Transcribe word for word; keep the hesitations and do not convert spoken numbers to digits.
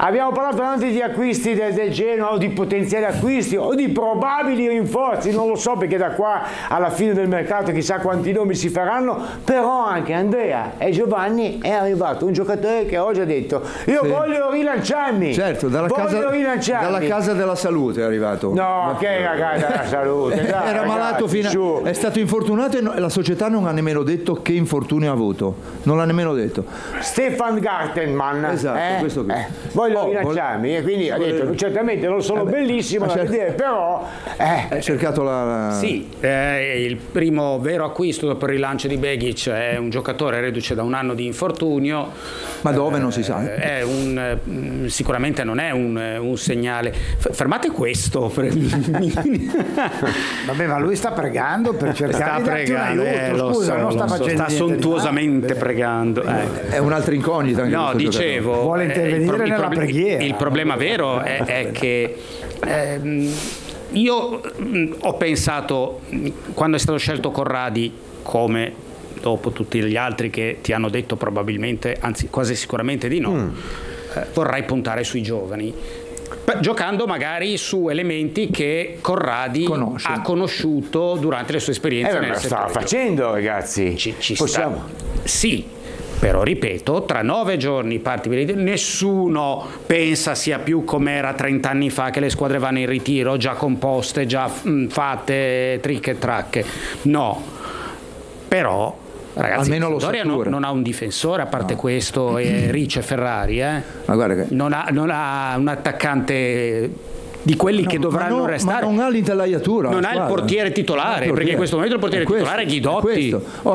Abbiamo parlato tanto di acquisti del, del Genoa o di potenziali acquisti o di probabili rinforzi, non lo so perché da qua alla fine del mercato chissà quanti nomi si faranno, però anche Andrea e Giovanni è arrivato un giocatore che oggi ha detto io sì. voglio rilanciarmi. Certo, dalla casa, dalla casa della salute è arrivato. No, che è la casa della salute? Dai, Era ragazzi, malato fino a, è stato infortunato e la società non ha nemmeno detto che infortunio ha avuto, non l'ha nemmeno detto. Stefan Gartenmann, esatto, eh? questo qui. Eh, voglio oh, rilanciarmi vol- e quindi ha detto certamente non sono eh beh, bellissimo da cer- vedere, però eh. hai cercato la, la... Sì, eh, il primo vero acquisto dopo il rilancio di Begic è un giocatore reduce da un anno di infortunio. Ma dove eh, non si sa? È un, sicuramente non è un, un segnale. Fermate questo. Vabbè, ma lui sta pregando per cercare sta di darti pregando, un aiuto. eh, lo Scusa, so, non sta lo so, facendo sta sontuosamente pregando. Eh. È un'altra incognita. Anche no, dicevo. Vuole intervenire eh, il, nella il, preghiera. Il problema vero è, è che ehm, io mh, ho pensato quando è stato scelto Corradi, come dopo tutti gli altri che ti hanno detto probabilmente, anzi quasi sicuramente di no, mm. eh, vorrai puntare sui giovani, giocando magari su elementi che Corradi Conosce. ha conosciuto durante le sue esperienze. Eh, nel lo stava facendo, ragazzi. Ci, ci Possiamo. Sta. Sì. Però ripeto, tra nove giorni parti, nessuno pensa sia più come era trent'anni fa, che le squadre vanno in ritiro già composte, già mh, fatte trick e tracche. No, però ragazzi, almeno lo Sampdoria non, non ha un difensore a parte no. questo e Ricci e Ferrari, eh. Ma guarda che... non, ha, non ha un attaccante di quelli no, che dovranno no, restare. Ma non ha l'intelaiatura. Non ha il portiere titolare, perché in questo momento il portiere titolare è Ghidotti.